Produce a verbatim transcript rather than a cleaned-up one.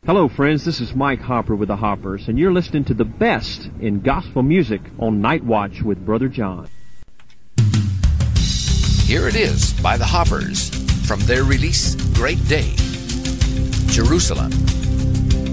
Hello, friends. This is Mike Hopper with the Hoppers, and you're listening to the best in gospel music on Night Watch with Brother John. Here it is by the Hoppers from their release, Great Day, Jerusalem.